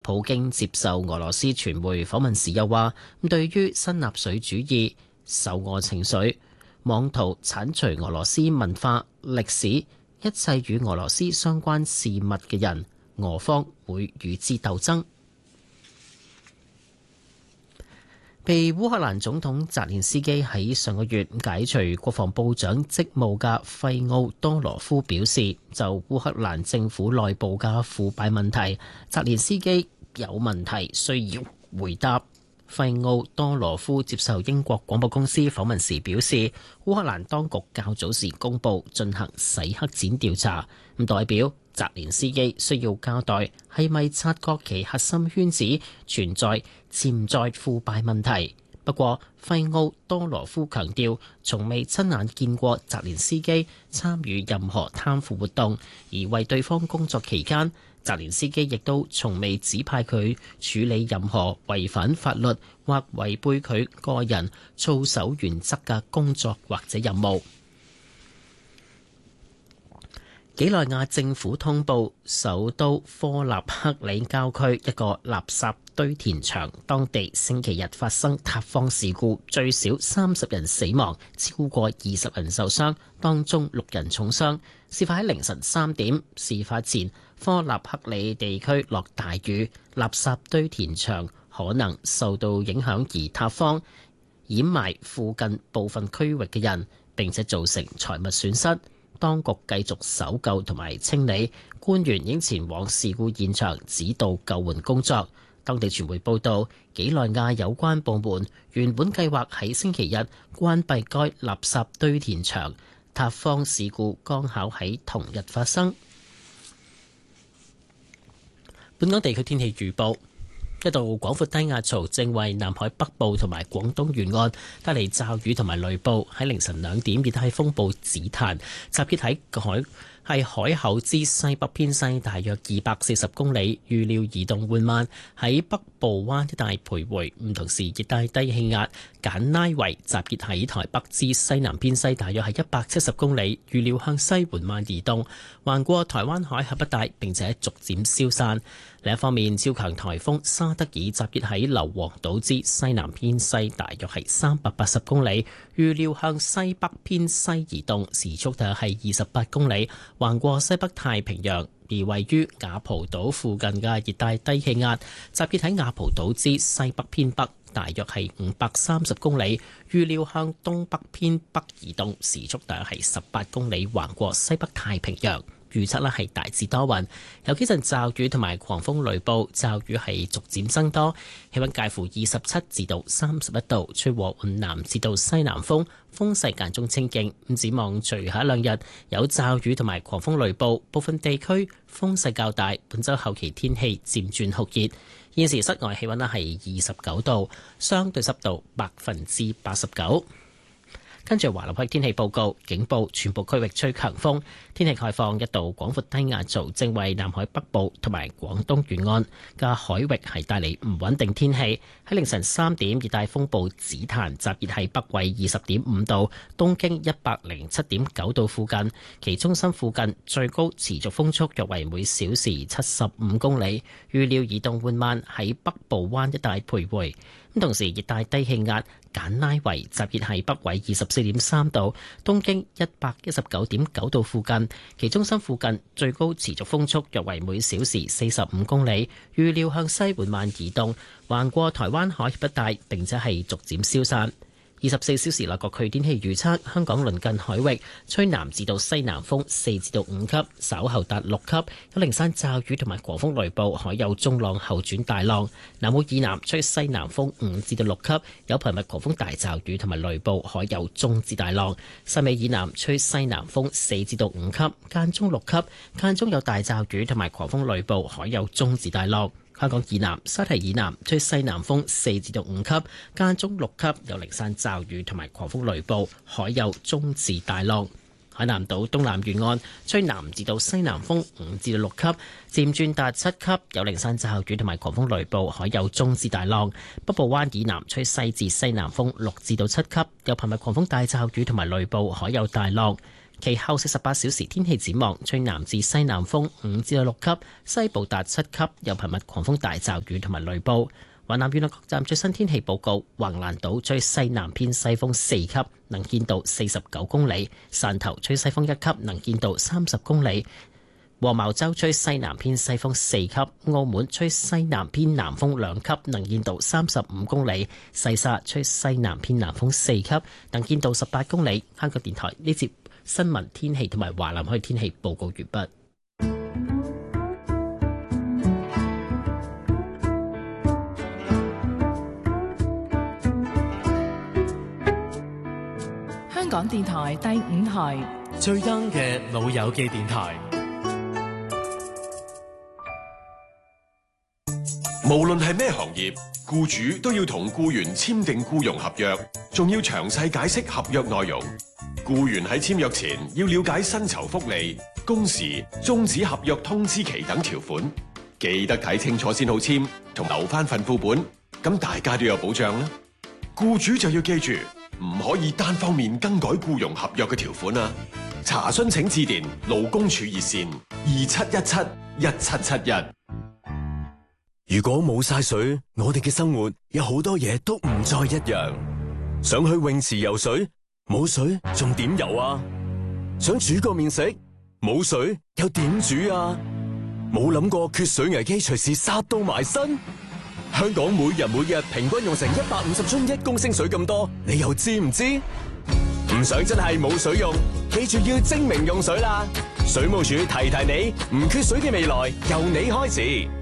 普京接受俄羅斯傳媒訪問時又話，對於新納粹主義、仇俄情緒、妄圖剷除俄羅斯文化、歷史、一切與俄羅斯相關事物嘅人，俄方會與之鬥爭。被烏克蘭總統澤連斯基喺上個月解除國防部長職務嘅費奧多羅夫表示，就烏克蘭政府內部嘅腐敗問題，澤連斯基有問題需要回答。費奧多羅夫接受英國廣播公司訪問時表示，烏克蘭當局較早時公佈進行洗黑錢調查，咁代表澤連斯基需要交代係咪察覺其核心圈子存在潛在腐敗問題。不過，費奧多羅夫強調，從未親眼見過澤連斯基參與任何貪腐活動，而為對方工作期間，澤連斯基亦都從未指派佢處理任何違反法律或違背佢個人操守原則嘅工作或者任務。幾內亞政府通報，首都科納克里郊區一個垃圾堆填場，當地星期日發生塌方事故，最少30人死亡，超過20人受傷，當中6人重傷。事發喺凌晨3點，事發前科納克里地區落大雨，垃圾堆填場可能受到影響而塌方，掩埋附近部分區域嘅人，並且造成財物損失。當局繼續搜救同埋清理，官員已經前往事故現場指導救援工作。當地傳媒報道，幾內亞有關部門原本計劃喺星期日關閉該垃圾堆填場，塌方事故剛巧喺同日發生。本港地區天氣預報。一道廣闊低壓槽正為南海北部同埋廣東沿岸帶嚟驟雨同埋雷暴。喺凌晨2點，熱帶風暴紫檀集結喺海口之西北偏西大約240公里，預料移動緩慢，喺北部灣一帶徘徊。同時，熱帶低氣壓簡拉維集結喺台北之西南偏西大約係170公里，預料向西緩慢移動，橫過台灣海峽一帶，並且逐漸消散。另一方面，超強颱風沙德爾集結喺硫磺島之西南偏西大約係380公里，預料向西北偏西移動，時速大約係28公里，橫過西北太平洋。而位於雅蒲島附近嘅熱帶低氣壓集結喺雅蒲島之西北偏北，大約係530公里，預料向東北偏北移動，時速大約係18公里，橫過西北太平洋。預測呢係大致多雲，有幾陣驟雨同埋狂風雷暴，驟雨係逐漸增多，氣溫介乎27至到31度，吹和緩南至到西南風，風勢間中清勁。展望隨下2日有驟雨同埋狂風雷暴，部分地區風勢較大。本週後期天氣漸轉酷熱，現時室外氣溫呢係29度，相對濕度89%。跟住華南區天氣報告，警報全部區域吹強風，天氣概況，一道廣闊低壓槽正為南海北部同埋廣東沿岸嘅海域係帶嚟唔穩定天氣。喺凌晨3點，熱帶風暴紫檀集結喺北緯20.5度、東經107.9度附近，其中心附近最高持續風速約為每小時75公里，預料移動緩慢，喺北部灣一帶徘徊。同時，熱帶低氣壓簡拉維集結喺北緯24.3度、東經119.9度附近，其中心附近最高持續風速約為每小時45公里，預料向西緩慢移動，橫過台灣海峽一帶，並且係逐漸消散。24小時內各區天氣預測：香港鄰近海域吹南至到西南風4至到5級，稍後達6級，有零散驟雨同埋狂風雷暴，海有中浪後轉大浪。南澳以南吹西南風5至到6級，有頻密狂風大驟雨同埋雷暴，海有中至大浪。汕尾以南吹西南風4至到5級，間中6級，間中有大驟雨同埋狂風雷暴，海有中至大浪。香港以南、沙堤以南吹西南風4至到5級，間中6級，有零散驟雨同埋狂風雷暴，海有中至大浪。海南島東南沿岸吹南至到西南風5至到6級，漸轉達7級，有零散驟雨同埋狂風雷暴，海有中至大浪。北部灣以南吹西至西南風6至到7級，有頻密狂風大驟雨同埋雷暴，海有大浪。 其後48小時天氣展望，吹南至西南風5至6級，西部達7級，有頻密狂風大驟雨同埋雷暴。華南沿岸各站最新天氣報告：橫瀾島吹西南偏西風4級，能見度49公里；汕頭吹西風1級，能見度30公里；黃茅洲吹西南偏西風4級；澳門吹西南偏南風2級，能見度35公里；西沙吹西南偏南風4級，能見度18公里。香港電台呢節新聞天氣同埋華南區天氣報告完畢。 香港電台第5台最 young 嘅老友記電台。 無論係咩行業，僱主都要同僱員簽訂僱傭合約，仲要詳細解釋合約內容。僱員喺簽約前要了解薪酬福利、工時、終止合約通知期等條款，記得睇清楚先好簽，同留翻份副本，咁大家都有保障啦。僱主就要記住，唔可以單方面更改僱傭合約嘅條款啊！查詢請致電勞工處熱線27171771。 如果冇晒水，我哋嘅生活有好多嘢都唔再一樣。想去泳池游水，冇水仲點游啊？想煮個麵食，冇水又點煮啊？冇諗過缺水危機隨時殺到埋身。香港每日平均用成150樽1公升水咁多，你又知唔知？唔想真係冇水用，記住要精明用水啦！水務署提提你，唔缺水嘅未來由你開始。